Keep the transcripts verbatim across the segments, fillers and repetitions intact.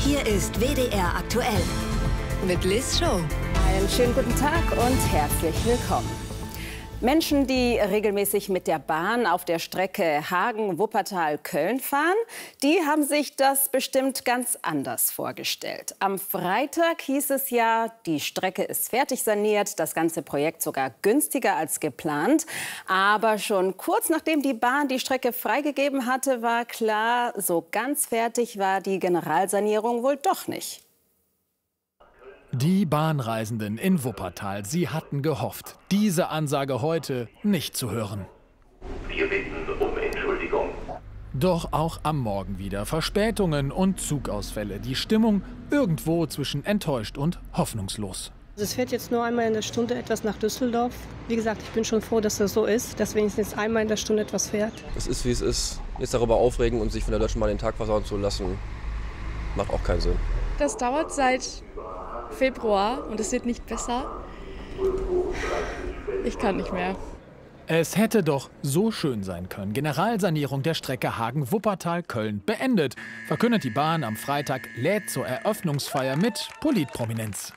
Hier ist W D R aktuell mit Liz Show. Einen schönen guten Tag und herzlich willkommen. Menschen, die regelmäßig mit der Bahn auf der Strecke Hagen-Wuppertal-Köln fahren, die haben sich das bestimmt ganz anders vorgestellt. Am Freitag hieß es ja, die Strecke ist fertig saniert, das ganze Projekt sogar günstiger als geplant. Aber schon kurz nachdem die Bahn die Strecke freigegeben hatte, war klar, so ganz fertig war die Generalsanierung wohl doch nicht. Die Bahnreisenden in Wuppertal, sie hatten gehofft, diese Ansage heute nicht zu hören. Wir bitten um Entschuldigung. Doch auch am Morgen wieder Verspätungen und Zugausfälle. Die Stimmung irgendwo zwischen enttäuscht und hoffnungslos. Es fährt jetzt nur einmal in der Stunde etwas nach Düsseldorf. Wie gesagt, ich bin schon froh, dass das so ist, dass wenigstens einmal in der Stunde etwas fährt. Es ist, wie es ist. Jetzt darüber aufregen und sich von der Deutschen Bahn den Tag versauen zu lassen, macht auch keinen Sinn. Das dauert seit Februar und es wird nicht besser. Ich kann nicht mehr. Es hätte doch so schön sein können. Generalsanierung der Strecke Hagen-Wuppertal-Köln beendet, verkündet die Bahn am Freitag, lädt zur Eröffnungsfeier mit Politprominenz.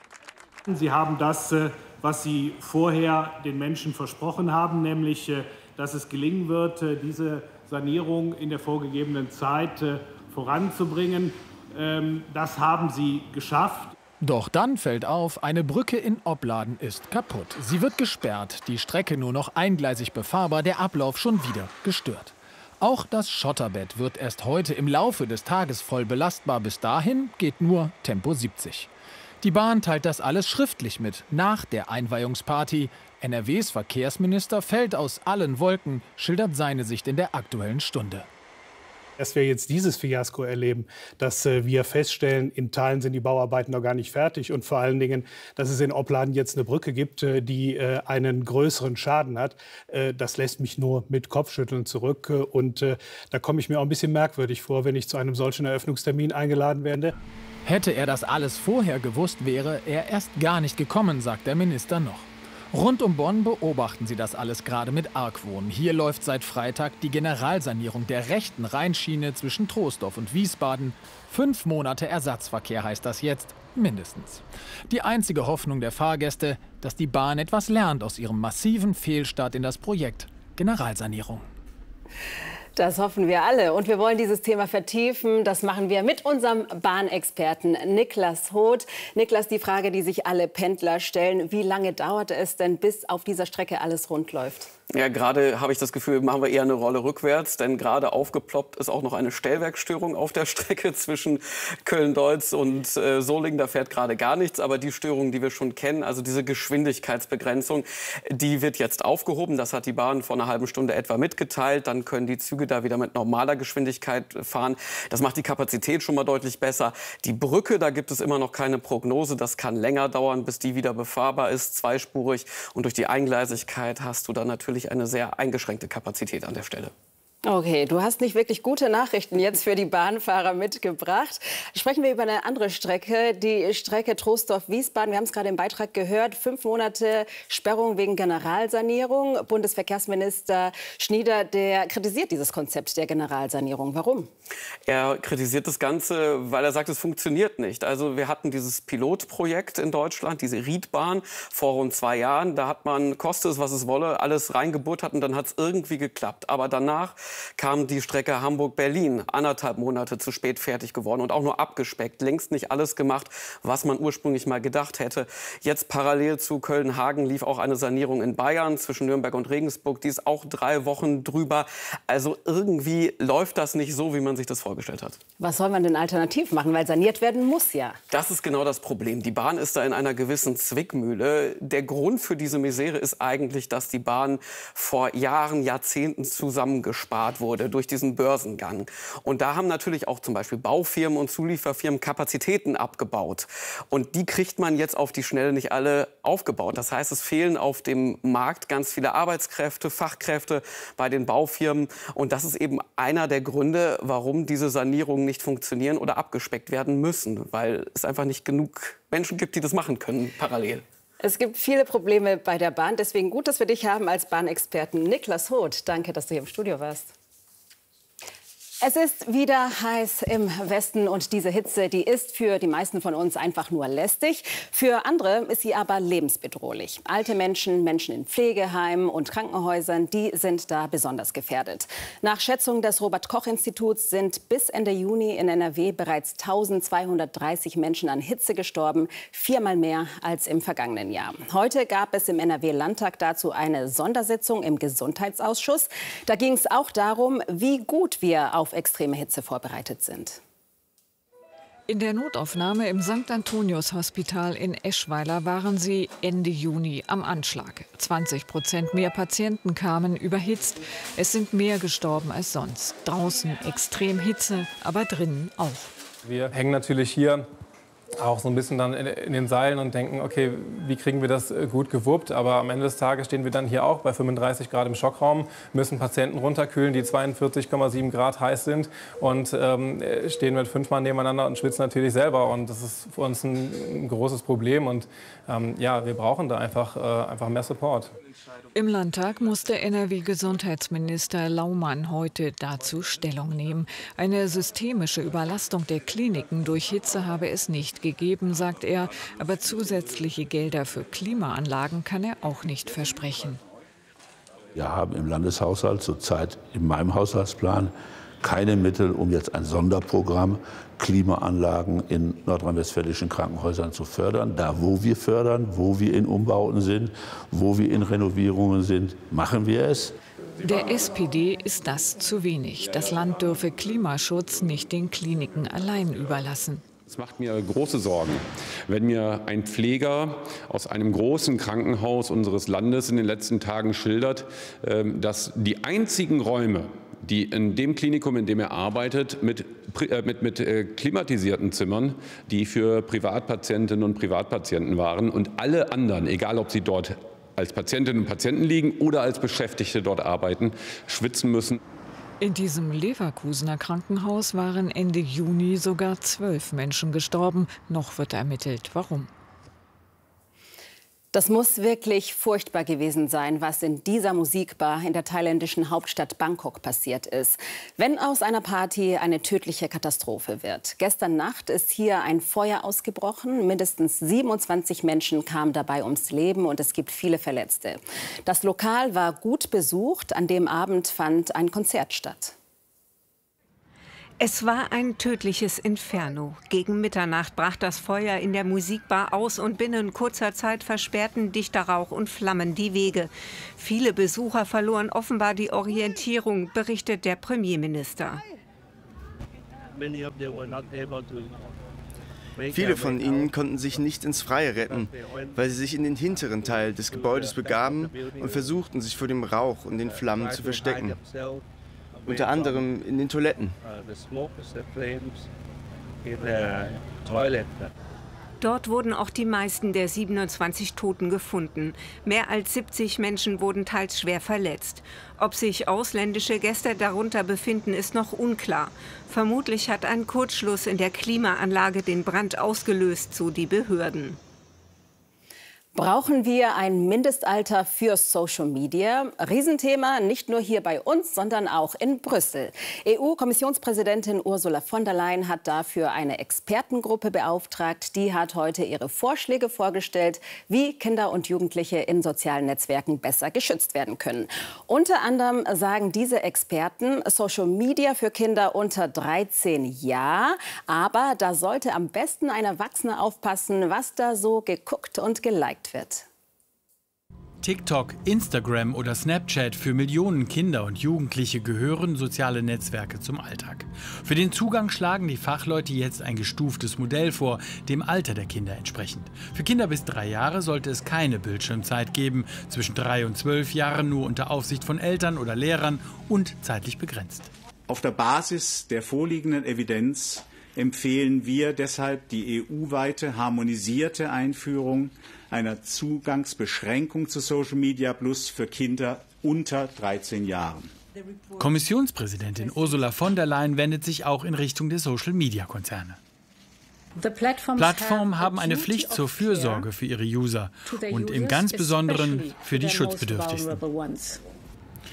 Sie haben das, was Sie vorher den Menschen versprochen haben, nämlich, dass es gelingen wird, diese Sanierung in der vorgegebenen Zeit voranzubringen. Das haben Sie geschafft. Doch dann fällt auf, eine Brücke in Opladen ist kaputt. Sie wird gesperrt, die Strecke nur noch eingleisig befahrbar, der Ablauf schon wieder gestört. Auch das Schotterbett wird erst heute im Laufe des Tages voll belastbar. Bis dahin geht nur Tempo siebzig. Die Bahn teilt das alles schriftlich mit, nach der Einweihungsparty. N R Ws Verkehrsminister fällt aus allen Wolken, schildert seine Sicht in der Aktuellen Stunde. Dass wir jetzt dieses Fiasko erleben, dass äh, wir feststellen, in Teilen sind die Bauarbeiten noch gar nicht fertig und vor allen Dingen, dass es in Opladen jetzt eine Brücke gibt, äh, die äh, einen größeren Schaden hat, äh, das lässt mich nur mit Kopfschütteln zurück. Äh, und äh, da komme ich mir auch ein bisschen merkwürdig vor, wenn ich zu einem solchen Eröffnungstermin eingeladen werde. Hätte er das alles vorher gewusst, wäre er erst gar nicht gekommen, sagt der Minister noch. Rund um Bonn beobachten sie das alles gerade mit Argwohn. Hier läuft seit Freitag die Generalsanierung der rechten Rheinschiene zwischen Troisdorf und Wiesbaden. Fünf Monate Ersatzverkehr heißt das jetzt, mindestens. Die einzige Hoffnung der Fahrgäste, dass die Bahn etwas lernt aus ihrem massiven Fehlstart in das Projekt Generalsanierung. Das hoffen wir alle. Und wir wollen dieses Thema vertiefen. Das machen wir mit unserem Bahnexperten Niklas Hoth. Niklas, die Frage, die sich alle Pendler stellen: Wie lange dauert es denn, bis auf dieser Strecke alles rund läuft? Ja, gerade habe ich das Gefühl, machen wir eher eine Rolle rückwärts, denn gerade aufgeploppt ist auch noch eine Stellwerkstörung auf der Strecke zwischen Köln-Deutz und äh, Solingen. Da fährt gerade gar nichts, aber die Störungen, die wir schon kennen, also diese Geschwindigkeitsbegrenzung, die wird jetzt aufgehoben. Das hat die Bahn vor einer halben Stunde etwa mitgeteilt. Dann können die Züge da wieder mit normaler Geschwindigkeit fahren. Das macht die Kapazität schon mal deutlich besser. Die Brücke, da gibt es immer noch keine Prognose. Das kann länger dauern, bis die wieder befahrbar ist, zweispurig. Und durch die Eingleisigkeit hast du dann natürlich eine sehr eingeschränkte Kapazität an der Stelle. Okay, du hast nicht wirklich gute Nachrichten jetzt für die Bahnfahrer mitgebracht. Sprechen wir über eine andere Strecke, die Strecke Troisdorf-Wiesbaden. Wir haben es gerade im Beitrag gehört, fünf Monate Sperrung wegen Generalsanierung. Bundesverkehrsminister Schnieder, der kritisiert dieses Konzept der Generalsanierung. Warum? Er kritisiert das Ganze, weil er sagt, es funktioniert nicht. Also wir hatten dieses Pilotprojekt in Deutschland, diese Riedbahn, vor rund zwei Jahren. Da hat man, koste es, was es wolle, alles reingebuttert und dann hat es irgendwie geklappt. Aber danach kam die Strecke Hamburg-Berlin, anderthalb Monate zu spät fertig geworden und auch nur abgespeckt. Längst nicht alles gemacht, was man ursprünglich mal gedacht hätte. Jetzt parallel zu Köln-Hagen lief auch eine Sanierung in Bayern zwischen Nürnberg und Regensburg. Die ist auch drei Wochen drüber. Also irgendwie läuft das nicht so, wie man sich das vorgestellt hat. Was soll man denn alternativ machen? Weil saniert werden muss ja. Das ist genau das Problem. Die Bahn ist da in einer gewissen Zwickmühle. Der Grund für diese Misere ist eigentlich, dass die Bahn vor Jahren, Jahrzehnten zusammengespart wurde durch diesen Börsengang. Und da haben natürlich auch zum Beispiel Baufirmen und Zulieferfirmen Kapazitäten abgebaut. Und die kriegt man jetzt auf die Schnelle nicht alle aufgebaut. Das heißt, es fehlen auf dem Markt ganz viele Arbeitskräfte, Fachkräfte bei den Baufirmen. Und das ist eben einer der Gründe, warum diese Sanierungen nicht funktionieren oder abgespeckt werden müssen. Weil es einfach nicht genug Menschen gibt, die das machen können parallel. Es gibt viele Probleme bei der Bahn. Deswegen gut, dass wir dich haben als Bahnexperten. Niklas Hoth, danke, dass du hier im Studio warst. Es ist wieder heiß im Westen und diese Hitze, die ist für die meisten von uns einfach nur lästig. Für andere ist sie aber lebensbedrohlich. Alte Menschen, Menschen in Pflegeheimen und Krankenhäusern, die sind da besonders gefährdet. Nach Schätzung des Robert-Koch-Instituts sind bis Ende Juni in N R W bereits eintausendzweihundertdreißig Menschen an Hitze gestorben, viermal mehr als im vergangenen Jahr. Heute gab es im N R W-Landtag dazu eine Sondersitzung im Gesundheitsausschuss. Da ging es auch darum, wie gut wir auf extreme Hitze vorbereitet sind. In der Notaufnahme im Sankt Antonius Hospital in Eschweiler waren sie Ende Juni am Anschlag. zwanzig Prozent mehr Patienten kamen überhitzt. Es sind mehr gestorben als sonst. Draußen extrem Hitze, aber drinnen auch. Wir hängen natürlich hier auch so ein bisschen dann in den Seilen und denken, okay, wie kriegen wir das gut gewuppt? Aber am Ende des Tages stehen wir dann hier auch bei fünfunddreißig Grad im Schockraum, müssen Patienten runterkühlen, die zweiundvierzig Komma sieben Grad heiß sind und ähm, stehen mit fünfmal nebeneinander und schwitzen natürlich selber. Und das ist für uns ein, ein großes Problem. Und ähm, ja, wir brauchen da einfach, äh, einfach mehr Support. Im Landtag musste N R W-Gesundheitsminister Laumann heute dazu Stellung nehmen. Eine systemische Überlastung der Kliniken durch Hitze habe es nicht gegeben, sagt er. Aber zusätzliche Gelder für Klimaanlagen kann er auch nicht versprechen. Wir haben im Landeshaushalt zurzeit in meinem Haushaltsplan keine Mittel, um jetzt ein Sonderprogramm Klimaanlagen in nordrhein-westfälischen Krankenhäusern zu fördern. Da, wo wir fördern, wo wir in Umbauten sind, wo wir in Renovierungen sind, machen wir es. Der S P D ist das zu wenig. Das Land dürfe Klimaschutz nicht den Kliniken allein überlassen. Es macht mir große Sorgen, wenn mir ein Pfleger aus einem großen Krankenhaus unseres Landes in den letzten Tagen schildert, dass die einzigen Räume, die in dem Klinikum, in dem er arbeitet, mit, mit, mit äh, klimatisierten Zimmern, die für Privatpatientinnen und Privatpatienten waren und alle anderen, egal ob sie dort als Patientinnen und Patienten liegen oder als Beschäftigte dort arbeiten, schwitzen müssen. In diesem Leverkusener Krankenhaus waren Ende Juni sogar zwölf Menschen gestorben. Noch wird ermittelt, warum. Das muss wirklich furchtbar gewesen sein, was in dieser Musikbar in der thailändischen Hauptstadt Bangkok passiert ist. Wenn aus einer Party eine tödliche Katastrophe wird. Gestern Nacht ist hier ein Feuer ausgebrochen. Mindestens siebenundzwanzig Menschen kamen dabei ums Leben und es gibt viele Verletzte. Das Lokal war gut besucht. An dem Abend fand ein Konzert statt. Es war ein tödliches Inferno. Gegen Mitternacht brach das Feuer in der Musikbar aus und binnen kurzer Zeit versperrten dichter Rauch und Flammen die Wege. Viele Besucher verloren offenbar die Orientierung, berichtet der Premierminister. Viele von ihnen konnten sich nicht ins Freie retten, weil sie sich in den hinteren Teil des Gebäudes begaben und versuchten, sich vor dem Rauch und den Flammen zu verstecken. Unter anderem in den Toiletten. Dort wurden auch die meisten der siebenundzwanzig Toten gefunden. Mehr als siebzig Menschen wurden teils schwer verletzt. Ob sich ausländische Gäste darunter befinden, ist noch unklar. Vermutlich hat ein Kurzschluss in der Klimaanlage den Brand ausgelöst, so die Behörden. Brauchen wir ein Mindestalter für Social Media? Riesenthema, nicht nur hier bei uns, sondern auch in Brüssel. E U-Kommissionspräsidentin Ursula von der Leyen hat dafür eine Expertengruppe beauftragt. Die hat heute ihre Vorschläge vorgestellt, wie Kinder und Jugendliche in sozialen Netzwerken besser geschützt werden können. Unter anderem sagen diese Experten, Social Media für Kinder unter dreizehn ja, aber da sollte am besten ein Erwachsener aufpassen, was da so geguckt und geliked wird. TikTok, Instagram oder Snapchat, für Millionen Kinder und Jugendliche gehören soziale Netzwerke zum Alltag. Für den Zugang schlagen die Fachleute jetzt ein gestuftes Modell vor, dem Alter der Kinder entsprechend. Für Kinder bis drei Jahre sollte es keine Bildschirmzeit geben, zwischen drei und zwölf Jahren nur unter Aufsicht von Eltern oder Lehrern und zeitlich begrenzt. Auf der Basis der vorliegenden Evidenz empfehlen wir deshalb die E U-weite harmonisierte Einführung einer Zugangsbeschränkung zu Social Media Plus für Kinder unter dreizehn Jahren. Kommissionspräsidentin Ursula von der Leyen wendet sich auch in Richtung der Social-Media-Konzerne. Plattformen haben eine Pflicht zur Fürsorge für ihre User und im ganz Besonderen für die Schutzbedürftigsten.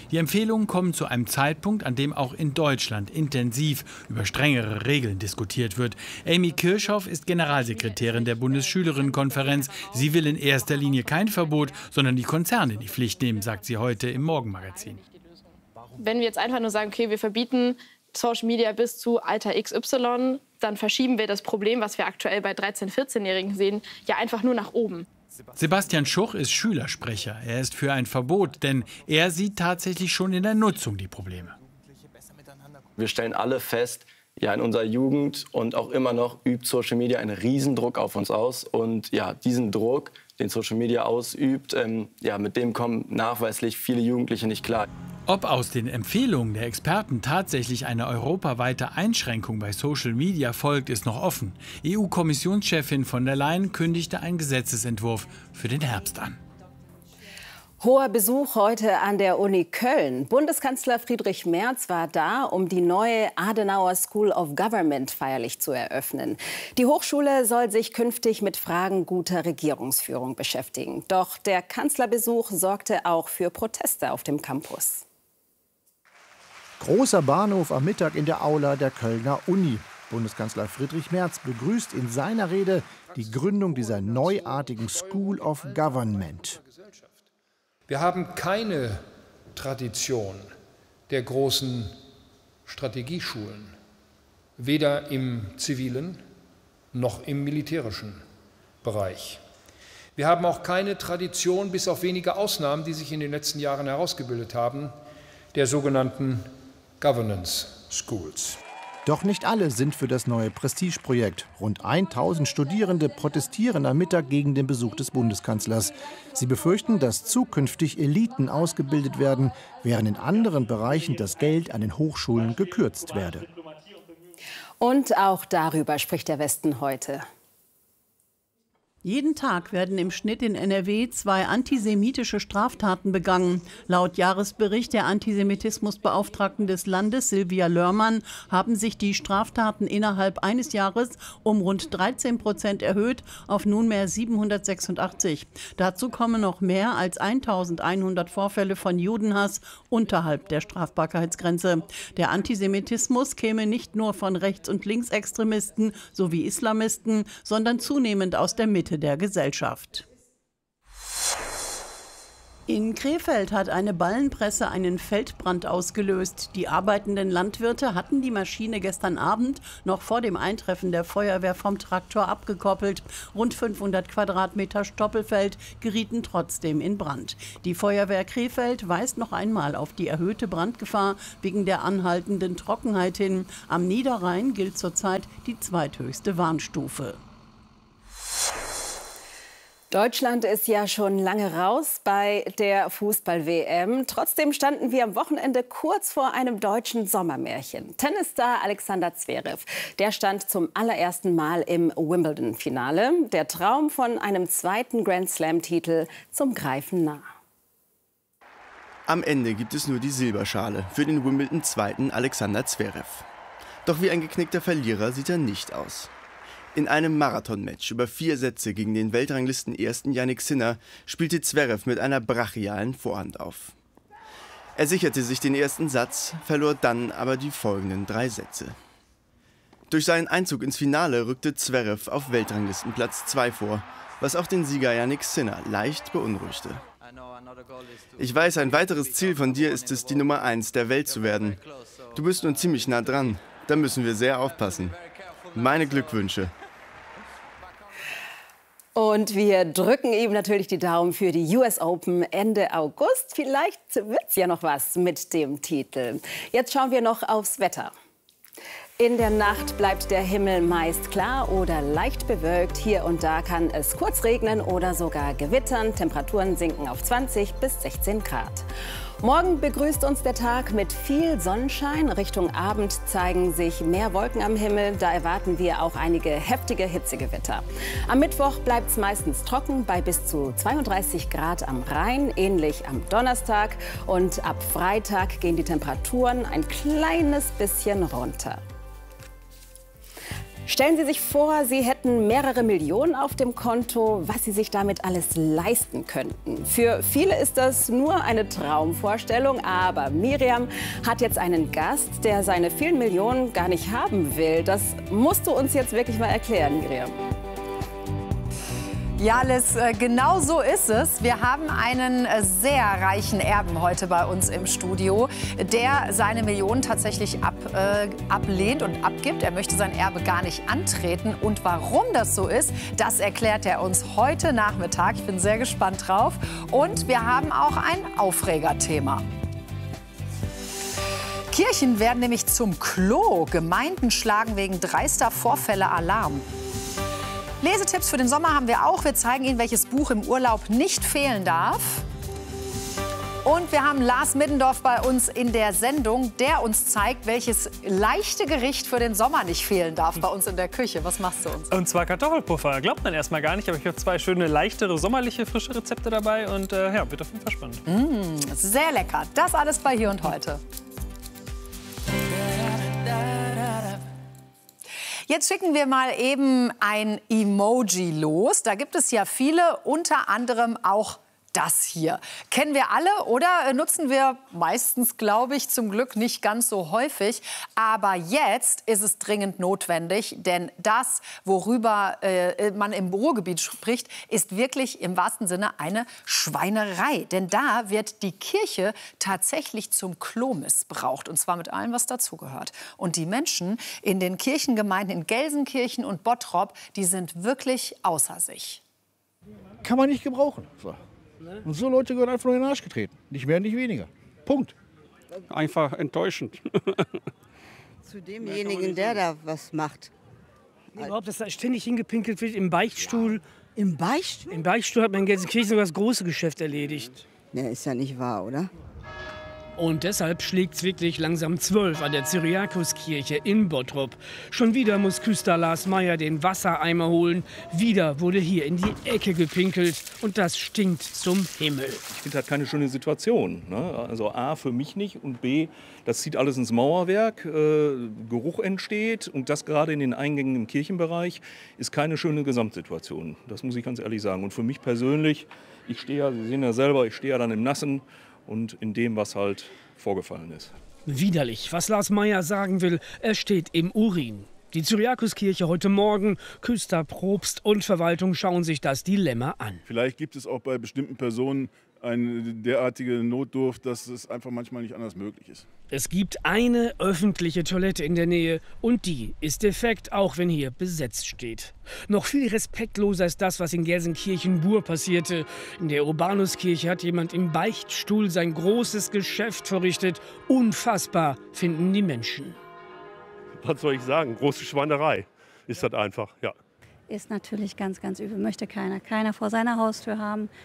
Die Empfehlungen kommen zu einem Zeitpunkt, an dem auch in Deutschland intensiv über strengere Regeln diskutiert wird. Amy Kirchhoff ist Generalsekretärin der Bundesschülerinnenkonferenz. Sie will in erster Linie kein Verbot, sondern die Konzerne in die Pflicht nehmen, sagt sie heute im Morgenmagazin. Wenn wir jetzt einfach nur sagen, okay, wir verbieten Social Media bis zu Alter X Y, dann verschieben wir das Problem, was wir aktuell bei dreizehn-, vierzehnjährigen sehen, ja einfach nur nach oben. Sebastian Schuch ist Schülersprecher. Er ist für ein Verbot, denn er sieht tatsächlich schon in der Nutzung die Probleme. Wir stellen alle fest, ja, in unserer Jugend und auch immer noch übt Social Media einen Riesendruck auf uns aus. Und ja, diesen Druck, den Social Media ausübt, ähm, ja, mit dem kommen nachweislich viele Jugendliche nicht klar. Ob aus den Empfehlungen der Experten tatsächlich eine europaweite Einschränkung bei Social Media folgt, ist noch offen. E U-Kommissionschefin von der Leyen kündigte einen Gesetzesentwurf für den Herbst an. Hoher Besuch heute an der Uni Köln. Bundeskanzler Friedrich Merz war da, um die neue Adenauer School of Government feierlich zu eröffnen. Die Hochschule soll sich künftig mit Fragen guter Regierungsführung beschäftigen. Doch der Kanzlerbesuch sorgte auch für Proteste auf dem Campus. Großer Bahnhof am Mittag in der Aula der Kölner Uni. Bundeskanzler Friedrich Merz begrüßt in seiner Rede die Gründung dieser neuartigen School of Government. Wir haben keine Tradition der großen Strategieschulen, weder im zivilen noch im militärischen Bereich. Wir haben auch keine Tradition, bis auf wenige Ausnahmen, die sich in den letzten Jahren herausgebildet haben, der sogenannten Governance Schools. Doch nicht alle sind für das neue Prestigeprojekt. Rund tausend Studierende protestieren am Mittag gegen den Besuch des Bundeskanzlers. Sie befürchten, dass zukünftig Eliten ausgebildet werden, während in anderen Bereichen das Geld an den Hochschulen gekürzt werde. Und auch darüber spricht der Westen heute. Jeden Tag werden im Schnitt in N R W zwei antisemitische Straftaten begangen. Laut Jahresbericht der Antisemitismusbeauftragten des Landes, Silvia Lörmann, haben sich die Straftaten innerhalb eines Jahres um rund dreizehn Prozent erhöht auf nunmehr siebenhundertsechsundachtzig. Dazu kommen noch mehr als eintausendeinhundert Vorfälle von Judenhass unterhalb der Strafbarkeitsgrenze. Der Antisemitismus käme nicht nur von Rechts- und Linksextremisten sowie Islamisten, sondern zunehmend aus der Mitte der Gesellschaft. In Krefeld hat eine Ballenpresse einen Feldbrand ausgelöst. Die arbeitenden Landwirte hatten die Maschine gestern Abend noch vor dem Eintreffen der Feuerwehr vom Traktor abgekoppelt. Rund fünfhundert Quadratmeter Stoppelfeld gerieten trotzdem in Brand. Die Feuerwehr Krefeld weist noch einmal auf die erhöhte Brandgefahr wegen der anhaltenden Trockenheit hin. Am Niederrhein gilt zurzeit die zweithöchste Warnstufe. Deutschland ist ja schon lange raus bei der Fußball-W M. Trotzdem standen wir am Wochenende kurz vor einem deutschen Sommermärchen. Tennisstar Alexander Zverev, der stand zum allerersten Mal im Wimbledon-Finale. Der Traum von einem zweiten Grand-Slam-Titel zum Greifen nah. Am Ende gibt es nur die Silberschale für den Wimbledon-Zweiten Alexander Zverev. Doch wie ein geknickter Verlierer sieht er nicht aus. In einem Marathon-Match über vier Sätze gegen den Weltranglisten-Ersten Jannik Sinner spielte Zverev mit einer brachialen Vorhand auf. Er sicherte sich den ersten Satz, verlor dann aber die folgenden drei Sätze. Durch seinen Einzug ins Finale rückte Zverev auf Weltranglistenplatz zwei vor, was auch den Sieger Jannik Sinner leicht beunruhigte. Ich weiß, ein weiteres Ziel von dir ist es, die Nummer eins der Welt zu werden. Du bist nun ziemlich nah dran, da müssen wir sehr aufpassen. Meine Glückwünsche. Und wir drücken ihm natürlich die Daumen für die U S Open Ende August. Vielleicht wird's ja noch was mit dem Titel. Jetzt schauen wir noch aufs Wetter. In der Nacht bleibt der Himmel meist klar oder leicht bewölkt. Hier und da kann es kurz regnen oder sogar gewittern. Temperaturen sinken auf zwanzig bis sechzehn Grad. Morgen begrüßt uns der Tag mit viel Sonnenschein. Richtung Abend zeigen sich mehr Wolken am Himmel. Da erwarten wir auch einige heftige Hitzegewitter. Am Mittwoch bleibt es meistens trocken bei bis zu zweiunddreißig Grad am Rhein, ähnlich am Donnerstag. Und ab Freitag gehen die Temperaturen ein kleines bisschen runter. Stellen Sie sich vor, Sie hätten mehrere Millionen auf dem Konto, was Sie sich damit alles leisten könnten. Für viele ist das nur eine Traumvorstellung, aber Miriam hat jetzt einen Gast, der seine vielen Millionen gar nicht haben will. Das musst du uns jetzt wirklich mal erklären, Miriam. Ja, Liz, genau so ist es. Wir haben einen sehr reichen Erben heute bei uns im Studio, der seine Millionen tatsächlich ab, äh, ablehnt und abgibt. Er möchte sein Erbe gar nicht antreten. Und warum das so ist, das erklärt er uns heute Nachmittag. Ich bin sehr gespannt drauf. Und wir haben auch ein Aufregerthema. Kirchen werden nämlich zum Klo. Gemeinden schlagen wegen dreister Vorfälle Alarm. Lesetipps für den Sommer haben wir auch. Wir zeigen Ihnen, welches Buch im Urlaub nicht fehlen darf. Und wir haben Lars Middendorf bei uns in der Sendung, der uns zeigt, welches leichte Gericht für den Sommer nicht fehlen darf bei uns in der Küche. Was machst du uns? Und zwar Kartoffelpuffer. Glaubt man erstmal gar nicht, aber ich habe zwei schöne, leichtere, sommerliche, frische Rezepte dabei. Und äh, ja, wird auf jeden Fall spannend. Mmh, sehr lecker. Das alles bei Hier und Heute. Jetzt schicken wir mal eben ein Emoji los. Da gibt es ja viele, unter anderem auch das hier. Kennen wir alle oder nutzen wir meistens, glaube ich, zum Glück nicht ganz so häufig. Aber jetzt ist es dringend notwendig, denn das, worüber äh, man im Ruhrgebiet spricht, ist wirklich im wahrsten Sinne eine Schweinerei. Denn da wird die Kirche tatsächlich zum Klo missbraucht. Und zwar mit allem, was dazugehört. Und die Menschen in den Kirchengemeinden in Gelsenkirchen und Bottrop, die sind wirklich außer sich. Kann man nicht gebrauchen. So. Und so Leute gehören einfach nur in den Arsch getreten. Nicht mehr, nicht weniger. Punkt. Einfach enttäuschend. Zu demjenigen, der da was macht. Nee, überhaupt, dass da ständig hingepinkelt wird im Beichtstuhl. Ja. Im Beichtstuhl? Im Beichtstuhl hat man in Gelsenkirchen sogar das große Geschäft erledigt. Ja, ist ja nicht wahr, oder? Und deshalb schlägt es wirklich langsam zwölf an der Cyriakuskirche in Bottrop. Schon wieder muss Küster Lars Meyer den Wassereimer holen. Wieder wurde hier in die Ecke gepinkelt. Und das stinkt zum Himmel. Ich finde das keine schöne Situation. Ne? Also A, für mich nicht. Und B, das zieht alles ins Mauerwerk. Äh, Geruch entsteht. Und das gerade in den Eingängen im Kirchenbereich ist keine schöne Gesamtsituation. Das muss ich ganz ehrlich sagen. Und für mich persönlich, ich stehe ja, Sie sehen ja selber, ich stehe ja dann im Nassen. Und in dem, was halt vorgefallen ist. Widerlich, was Lars Meyer sagen will, er steht im Urin. Die Cyriakuskirche heute Morgen, Küster, Propst und Verwaltung schauen sich das Dilemma an. Vielleicht gibt es auch bei bestimmten Personen eine derartige Notdurft, dass es einfach manchmal nicht anders möglich ist. Es gibt eine öffentliche Toilette in der Nähe und die ist defekt, auch wenn hier besetzt steht. Noch viel respektloser ist das, was in Gelsenkirchen-Bur passierte. In der Urbanuskirche hat jemand im Beichtstuhl sein großes Geschäft verrichtet. Unfassbar, finden die Menschen. Was soll ich sagen? Große Schweinerei ist das einfach, ja. Ist natürlich ganz, ganz übel. Möchte keiner. Keiner vor seiner Haustür haben.